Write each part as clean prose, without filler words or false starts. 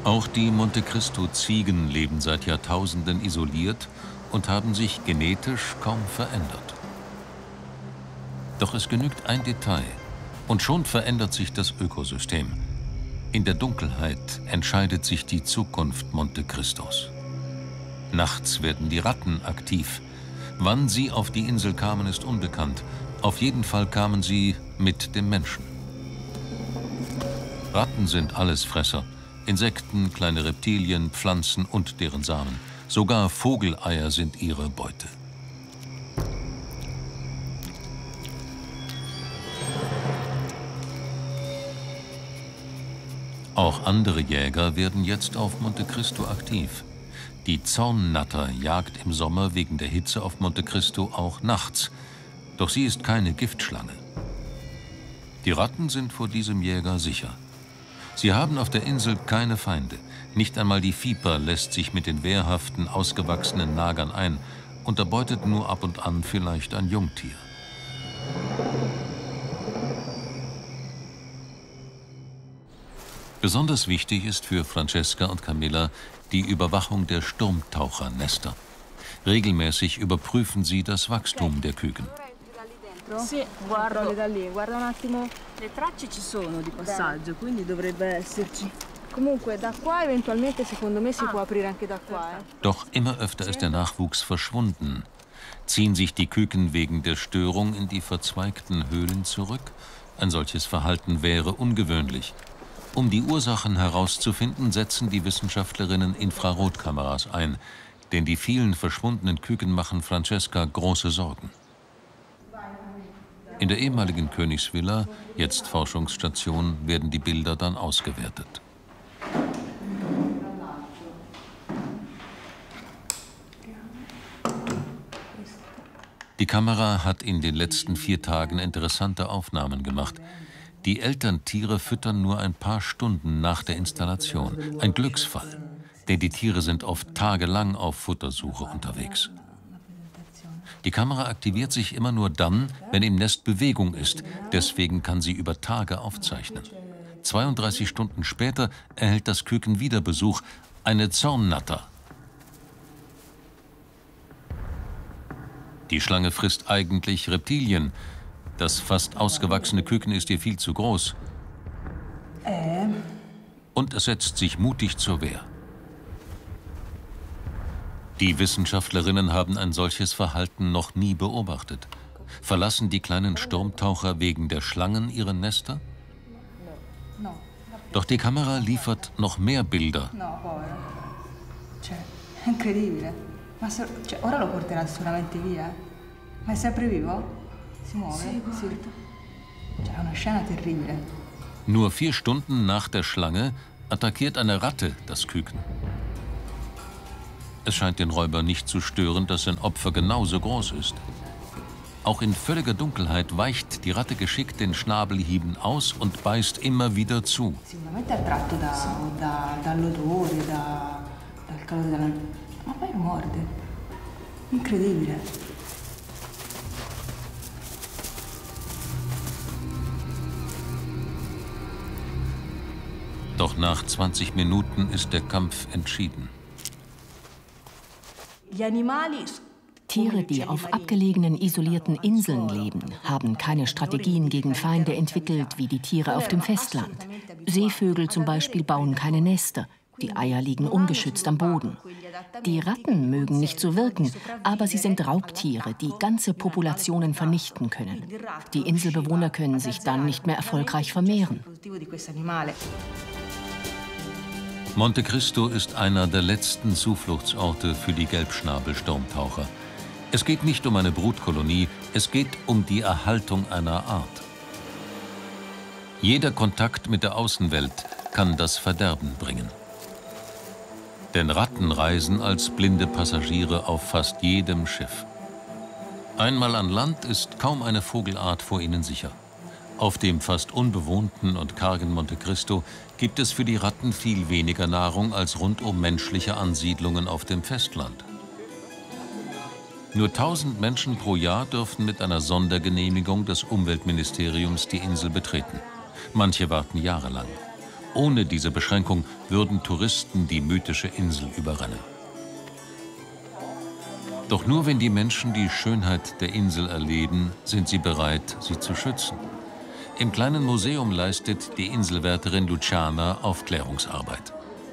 Auch die Monte Cristo-Ziegen leben seit Jahrtausenden isoliert und haben sich genetisch kaum verändert. Doch es genügt ein Detail und schon verändert sich das Ökosystem. In der Dunkelheit entscheidet sich die Zukunft Monte Cristos. Nachts werden die Ratten aktiv. Wann sie auf die Insel kamen, ist unbekannt. Auf jeden Fall kamen sie mit dem Menschen. Ratten sind Allesfresser. Insekten, kleine Reptilien, Pflanzen und deren Samen. Sogar Vogeleier sind ihre Beute. Auch andere Jäger werden jetzt auf Monte Cristo aktiv. Die Zornnatter jagt im Sommer wegen der Hitze auf Monte Cristo auch nachts. Doch sie ist keine Giftschlange. Die Ratten sind vor diesem Jäger sicher. Sie haben auf der Insel keine Feinde. Nicht einmal die Viper lässt sich mit den wehrhaften, ausgewachsenen Nagern ein und erbeutet nur ab und an vielleicht ein Jungtier. Besonders wichtig ist für Francesca und Camilla die Überwachung der Sturmtauchernester. Regelmäßig überprüfen sie das Wachstum der Küken. Sì, guardo da lì, guarda un attimo. Le tracce ci sono di passaggio, quindi dovrebbe esserci. Comunque da qua eventualmente secondo me si può aprire anche da qua. Doch immer öfter ist der Nachwuchs verschwunden. Ziehen sich die Küken wegen der Störung in die verzweigten Höhlen zurück? Ein solches Verhalten wäre ungewöhnlich. Um die Ursachen herauszufinden, setzen die Wissenschaftlerinnen Infrarotkameras ein. Denn die vielen verschwundenen Küken machen Francesca große Sorgen. In der ehemaligen Königsvilla, jetzt Forschungsstation, werden die Bilder dann ausgewertet. Die Kamera hat in den letzten 4 Tagen interessante Aufnahmen gemacht. Die Elterntiere füttern nur ein paar Stunden nach der Installation. Ein Glücksfall, denn die Tiere sind oft tagelang auf Futtersuche unterwegs. Die Kamera aktiviert sich immer nur dann, wenn im Nest Bewegung ist. Deswegen kann sie über Tage aufzeichnen. 32 Stunden später erhält das Küken wieder Besuch, eine Zornnatter. Die Schlange frisst eigentlich Reptilien. Das fast ausgewachsene Küken ist ihr viel zu groß. Und es setzt sich mutig zur Wehr. Die Wissenschaftlerinnen haben ein solches Verhalten noch nie beobachtet. Verlassen die kleinen Sturmtaucher wegen der Schlangen ihre Nester? Doch die Kamera liefert noch mehr Bilder. Incredibile. Ma ora lo porterà sicuramente via. Ma è sempre vivo? Si muove? Sì. C'è una scena terribile. Nur 4 Stunden nach der Schlange attackiert eine Ratte das Küken. Es scheint den Räuber nicht zu stören, dass sein Opfer genauso groß ist. Auch in völliger Dunkelheit weicht die Ratte geschickt den Schnabelhieben aus und beißt immer wieder zu. Sicuramente attratto dall'odore, dal calore della... Ma poi morde. Incredibile. Doch nach 20 Minuten ist der Kampf entschieden. Tiere, die auf abgelegenen, isolierten Inseln leben, haben keine Strategien gegen Feinde entwickelt wie die Tiere auf dem Festland. Seevögel zum Beispiel bauen keine Nester. Die Eier liegen ungeschützt am Boden. Die Ratten mögen nicht so wirken, aber sie sind Raubtiere, die ganze Populationen vernichten können. Die Inselbewohner können sich dann nicht mehr erfolgreich vermehren. Monte Cristo ist einer der letzten Zufluchtsorte für die Gelbschnabel-Sturmtaucher. Es geht nicht um eine Brutkolonie, es geht um die Erhaltung einer Art. Jeder Kontakt mit der Außenwelt kann das Verderben bringen. Denn Ratten reisen als blinde Passagiere auf fast jedem Schiff. Einmal an Land ist kaum eine Vogelart vor ihnen sicher. Auf dem fast unbewohnten und kargen Monte Cristo gibt es für die Ratten viel weniger Nahrung als rund um menschliche Ansiedlungen auf dem Festland. Nur 1000 Menschen pro Jahr dürfen mit einer Sondergenehmigung des Umweltministeriums die Insel betreten. Manche warten jahrelang. Ohne diese Beschränkung würden Touristen die mythische Insel überrennen. Doch nur wenn die Menschen die Schönheit der Insel erleben, sind sie bereit, sie zu schützen. Im kleinen Museum leistet die Inselwärterin Luciana Aufklärungsarbeit.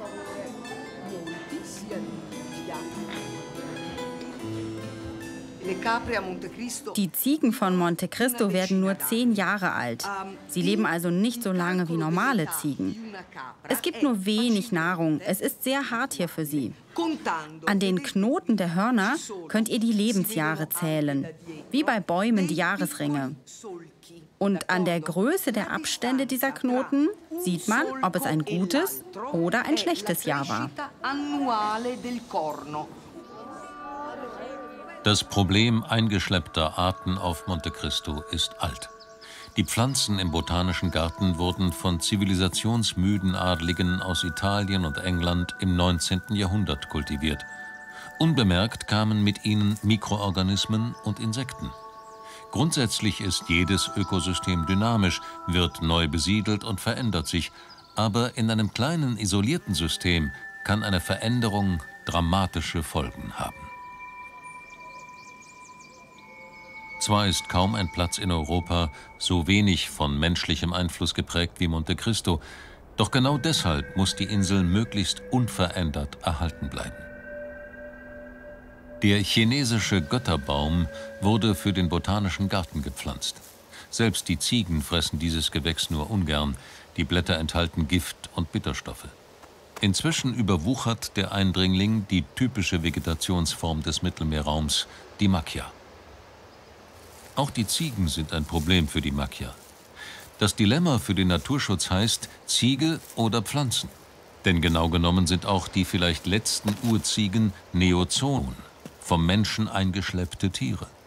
Die Ziegen von Monte Cristo werden nur 10 Jahre alt. Sie leben also nicht so lange wie normale Ziegen. Es gibt nur wenig Nahrung. Es ist sehr hart hier für sie. An den Knoten der Hörner könnt ihr die Lebensjahre zählen, wie bei Bäumen die Jahresringe. Und an der Größe der Abstände dieser Knoten sieht man, ob es ein gutes oder ein schlechtes Jahr war. Das Problem eingeschleppter Arten auf Monte Cristo ist alt. Die Pflanzen im Botanischen Garten wurden von zivilisationsmüden Adligen aus Italien und England im 19. Jahrhundert kultiviert. Unbemerkt kamen mit ihnen Mikroorganismen und Insekten. Grundsätzlich ist jedes Ökosystem dynamisch, wird neu besiedelt und verändert sich. Aber in einem kleinen, isolierten System kann eine Veränderung dramatische Folgen haben. Zwar ist kaum ein Platz in Europa so wenig von menschlichem Einfluss geprägt wie Monte Cristo, doch genau deshalb muss die Insel möglichst unverändert erhalten bleiben. Der chinesische Götterbaum wurde für den Botanischen Garten gepflanzt. Selbst die Ziegen fressen dieses Gewächs nur ungern, die Blätter enthalten Gift und Bitterstoffe. Inzwischen überwuchert der Eindringling die typische Vegetationsform des Mittelmeerraums, die Macchia. Auch die Ziegen sind ein Problem für die Macchia. Das Dilemma für den Naturschutz heißt Ziege oder Pflanzen. Denn genau genommen sind auch die vielleicht letzten Urziegen Neozoon, vom Menschen eingeschleppte Tiere.